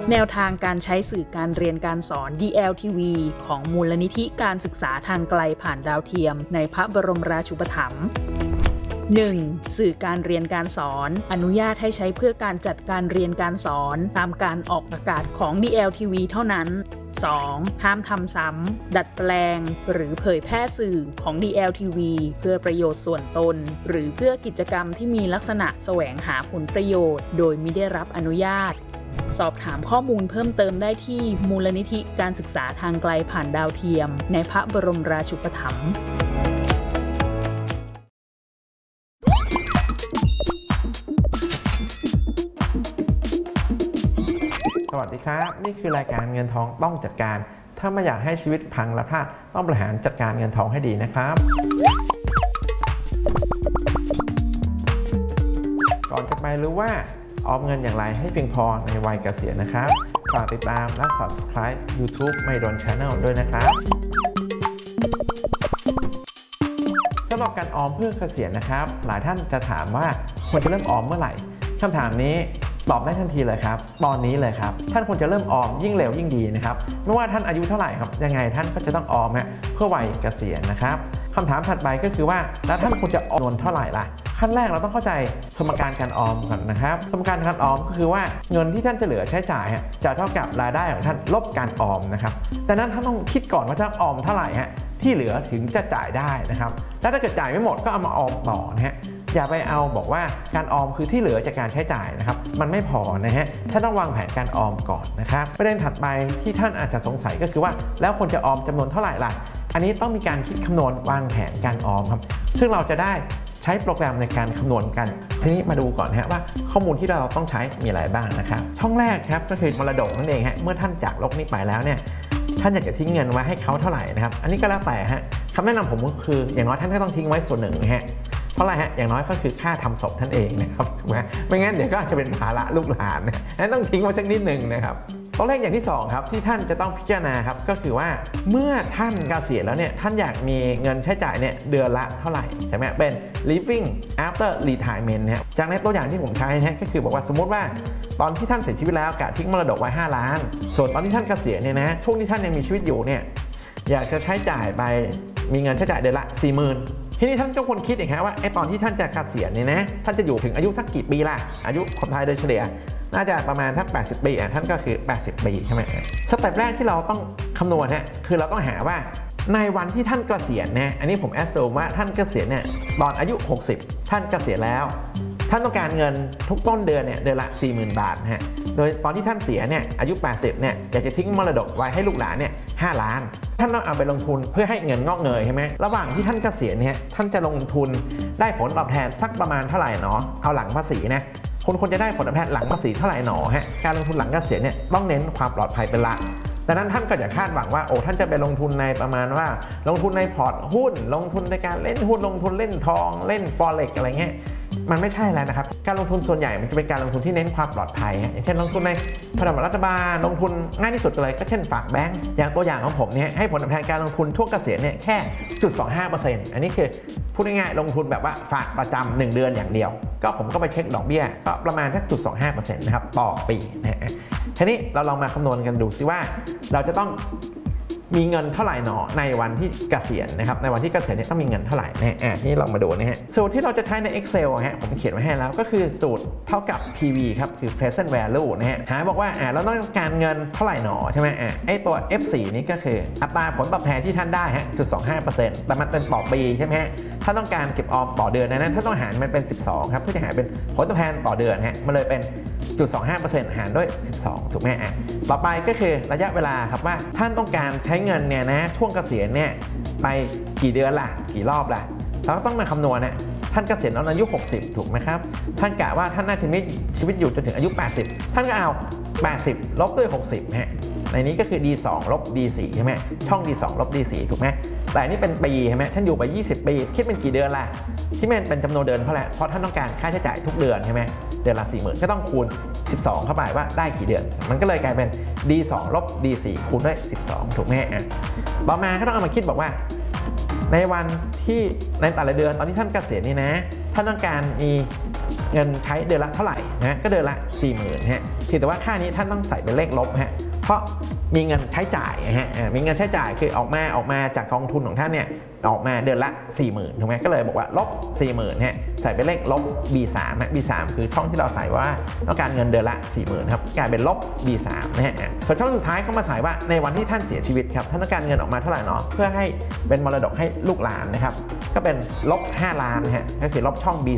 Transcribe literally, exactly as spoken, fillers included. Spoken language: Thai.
แนวทางการใช้สื่อการเรียนการสอน ดี แอล ที วี ของมูลนิธิการศึกษาทางไกลผ่านดาวเทียมในพระบรมราชูปถัมภ์ หนึ่ง. สื่อการเรียนการสอนอนุญาตให้ใช้เพื่อการจัดการเรียนการสอนตามการออกอากาศของ ดี แอล ที วี เท่านั้น สอง. ห้ามทำซ้ำดัดแปลงหรือเผยแพร่สื่อของ ดี แอล ที วี เพื่อประโยชน์ส่วนตนหรือเพื่อกิจกรรมที่มีลักษณะแสวงหาผลประโยชน์โดยมิได้รับอนุญาตสอบถามข้อมูลเพิ่มเติมได้ที่มูลนิธิการศึกษาทางไกลผ่านดาวเทียมในพระบรมราชูปถัมภ์สวัสดีครับนี่คือรายการเงินทองต้องจัดการถ้าไม่อยากให้ชีวิตพังและพลาดต้องบริหารจัดการเงินทองให้ดีนะครับก่อนจะไปรู้ว่าออมเงินอย่างไรให้เพียงพอในวัยเกษียณนะครับฝากติดตามและ ซับสไครบ์ ยูทูบ มหิดล ชาแนล ด้วยนะครับสำหรับการออมเพื่อเกษียณนะครับหลายท่านจะถามว่าควรจะเริ่มออมเมื่อไหร่คำถามนี้ตอบได้ทันทีเลยครับตอนนี้เลยครับท่านควรจะเริ่มออมยิ่งเร็วยิ่งดีนะครับไม่ว่าท่านอายุเท่าไหร่ครับยังไงท่านก็จะต้องออมเพื่อวัยเกษียณนะครับคำถามถัดไปก็คือว่าแล้วท่านควรจะออมเท่าไหร่ล่ะขั้นแรกเราต้องเข้าใจสมการการออมก่อนนะครับสมการการออมก็คือว่าเงินที่ท่านจะเหลือใช้จ่ายจะเท่ากับรายได้ของท่านลบการออมนะครับดังนั้นท่านต้องคิดก่อนว่าท่านออมเท่าไหร่ฮะที่เหลือถึงจะจ่ายได้นะครับแล้วถ้าเกิดจ่ายไม่หมดก็เอามาออมต่อนะฮะอย่าไปเอาบอกว่าการออมคือที่เหลือจากการใช้จ่ายนะครับมันไม่พอนะฮะท่านต้องวางแผนการออมก่อนนะครับประเด็นถัดไปที่ท่านอาจจะสงสัยก็คือว่าแล้วควรจะออมจำนวนเท่าไหร่ล่ะอันนี้ต้องมีการคิดคำนวณวางแผนการออมครับซึ่งเราจะได้ใช้โปรแกรมในการคำนวณกันทีนี้มาดูก่อนฮะว่าข้อมูลที่เราต้องใช้มีอะไรบ้างนะครับช่องแรกครับก็คือมรดกนั่นเองฮะเมื่อท่านจากโลกนี้ไปแล้วเนี่ยท่านอยากจะทิ้งเงินไว้ให้เขาเท่าไหร่นะครับอันนี้ก็แล้วแต่ฮะคำแนะนำผมก็คืออย่างน้อยท่านก็ต้องทิ้งไว้ส่วนหนึ่งนะฮะเพราะอะไรฮะอย่างน้อยก็คือค่าทำศพท่านเองนะครับถูกไหมไม่งั้นเดี๋ยวก็จะเป็นภาระลูกหลานนะนั้นต้องทิ้งไว้สักนิดหนึ่งนะครับตัวเลขอย่างที่สองครับที่ท่านจะต้องพิจารณาครับก็คือว่าเมื่อท่านเกษียณแล้วเนี่ยท่านอยากมีเงินใช้จ่ายเนี่ยเดือนละเท่าไหร่ใช่ไหมเป็น living after retirement นะจากในตัวอย่างที่ผมใช้นะก็คือบอกว่าสมมติว่าตอนที่ท่านเสียชีวิตแล้วกะทิ้งมรดกไว้ห้าล้านส่วนตอนที่ท่านเกษียณเนี่ยนะช่วงที่ท่านยังมีชีวิตอยู่เนี่ยอยากจะใช้จ่ายไปมีเงินใช้จ่ายเดือนละ สี่หมื่น ทีนี้ท่านก็ควรคิดอย่างนี้ว่าไอ้ตอนที่ท่านจะเกษียณเนี่ยนะท่านจะอยู่ถึงอายุสักกี่ปีล่ะอายุคนไทยโดยเฉลี่ยน่าจะประมาณทักแปดสิบปีอ่ะท่านก็คือแปดสิบปีใช่ไหมสเต็ปแรกที่เราต้องคำนวณเนี่ยคือเราต้องหาว่าในวันที่ท่านเกษียณเนี่ยอันนี้ผมแอสซูมว่าท่านเกษียณเนี่ยตอนอายุหกสิบท่านเกษียณแล้วท่านต้องการเงินทุกต้นเดือนเนี่ยเดือนละ สี่หมื่น บาทฮะโดยตอนที่ท่านเสียเนี่ยอายุแปดสิบเนี่ยอยากจะทิ้งมรดกไว้ให้ลูกหลานเนี่ยห้าล้านท่านต้องเอาไปลงทุนเพื่อให้เงินงอกเงยใช่ไหมระหว่างที่ท่านเกษียณเนี่ยท่านจะลงทุนได้ผลตอบแทนสักประมาณเท่าไหร่เนาะเอาหลังภาษีนะคุณควรจะได้ผลตอบแทนหลังภาษีเท่าไหร่หนอฮะการลงทุนหลังเกษียณเนี่ยต้องเน้นความปลอดภัยเป็นหลักดังนั้นท่านก็อย่าคาดหวังว่าโอ้ท่านจะไปลงทุนในประมาณว่าลงทุนในพอร์ตหุ้นลงทุนในการเล่นหุ้นลงทุนเล่นทองเล่นฟอเร็กอะไรเงี้ยมันไม่ใช่แล้วนะครับการลงทุนส่วนใหญ่มันจะเป็นการลงทุนที่เน้นความปลอดภัยอย่างเช่นลงทุนในพันธบัตรรัฐบาลลงทุนง่ายที่สุดเลยก็เช่นฝากแบงก์อย่างตัวอย่างของผมเนี่ยให้ผลตอบแทนการลงทุนทั่วเกษียณเนี่ยแค่ ศูนย์จุดสองห้าเปอร์เซ็นต์ อันนี้คือพูดง่ายๆลงทุนแบบว่าฝากประจำหนึ่งเดือนอย่างเดียวก็ผมก็ไปเช็คดอกเบี้ยก็ประมาณแค่ ศูนย์จุดสองห้าเปอร์เซ็นต์ นะครับต่อปีนะฮะทีนี้เราลองมาคำนวณกันดูซิว่าเราจะต้องมีเงินเท่าไหร่หนอในวันที่เกษียณนะครับในวันที่เกษียณเนี่ยต้องมีเงินเท่าไหร่นะอ่ะนี่ลองมาดูนะฮะสูตรที่เราจะใช้ใน Excel ฮะผมเขียนไว้ให้แล้วก็คือสูตรเท่ากับ พี วี ครับคือ present value นะฮะหาบอกว่าอ่ะเราต้องการเงินเท่าไหร่หนอใช่ไหมอ่ะไอตัว เอฟ โฟร์ นี่ก็คืออัตราผลตอบแทนที่ท่านได้ฮะ ศูนย์จุดสองห้าเปอร์เซ็นต์ แต่มันเป็นต่อปีใช่ไหมฮะถ้าต้องการเก็บออมต่อเดือนนั้นถ้าต้องหารมันเป็นสิบสองครับเพื่อจะหาเป็นผลตอบแทนต่อเดือนฮะมันเลยเป็น ศูนย์จุดสองห้าเปอร์เซ็นต์ หารด้วยสิบสองถูกไหมอ่ะต่อไปก็คือระยะเวลาครับว่าท่านต้องการใช้เงินเนี่ยนะช่วงเกษียณเนี่ยไปกี่เดือนล่ะกี่รอบล่ะเราก็ต้องมาคำนวณนะท่านเกษียณตอนอายุหกสิบถูกไหมครับท่านกะว่าท่านน่าจะมีชีวิตอยู่จนถึงอายุแปดสิบท่านก็เอาแปดสิบลบด้วยหกสิบฮะในนี้ก็คือ ดี สอง ลบ ดี สี่ ใช่ไหมช่อง ดี สอง ลบ ดี สี่ ถูกไหมแต่นี่เป็นปีใช่ไหมท่านอยู่ไปยี่สิบปีคิดเป็นกี่เดือนล่ะที่มันเป็นจำนวนเดือนเพราะอะไรเพราะท่านต้องการค่าใช้จ่ายทุกเดือนใช่ไหมเดือนละ สี่หมื่น ก็ต้องคูณสิบสองเข้าไปว่าได้กี่เดือนมันก็เลยกลายเป็น ดี สอง ลบ ดี สี่ คูณด้วยสิบสองถูกไหมอ่ะต่อมาก็ต้องเอามาคิดบอกว่าในวันที่ในแต่ละเดือนตอนที่ท่านเกษียณนี่นะท่านต้องการมีเงินใช้เดือนละเท่าไหร่นะก็เดือนละ สี่หมื่น ฮะแต่ว่าค่านี้ท่านต้องใส่เป็นเลขลบฮะเพราะมีเงินใช้จ่ายฮะมีเงินใช้จ่ายคือออกมาออกมาจากกองทุนของท่านเนี่ยออกมาเดือนละ สี่หมื่น ถูกไหมก็เลยบอกว่าลบ สี่หมื่น ฮะใส่เป็นเลขลบ บี สาม ฮะ บี สาม คือช่องที่เราใส่ว่าต้องการเงินเดือนละ สี่หมื่น ครับกลายเป็นลบ บี สาม นะฮะส่วนช่องสุดท้ายก็มาใส่ว่าในวันที่ท่านเสียชีวิตครับท่านต้องการเงินออกมาเท่าไหร่เนาะเพื่อให้เป็นมรดกให้ลูกหลานนะครับก็เป็นลบ ห้า ล้านฮะก็คือลบช่อง บี